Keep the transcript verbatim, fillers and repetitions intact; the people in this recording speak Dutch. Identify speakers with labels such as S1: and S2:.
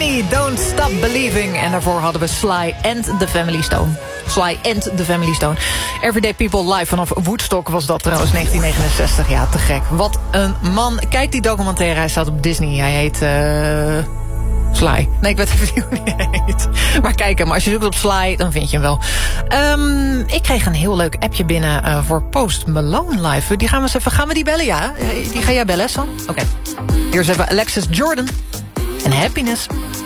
S1: Journey, Don't Stop Believing. En daarvoor hadden we Sly and the Family Stone. Sly and the Family Stone. Everyday People live vanaf Woodstock was dat trouwens, negentien negenenzestig. Ja, te gek. Wat een man. Kijk die documentaire, hij staat op Disney. Hij heet... Uh... Sly. Nee, ik weet even hoe hij heet. Maar kijk hem, als je zoekt op Sly, dan vind je hem wel. Um, ik kreeg een heel leuk appje binnen uh, voor Post Malone live. Die gaan we eens even... Gaan we die bellen, ja? Die ga jij bellen, Sam? Oké. Okay. Hier is even Alexis Jordan en Happiness.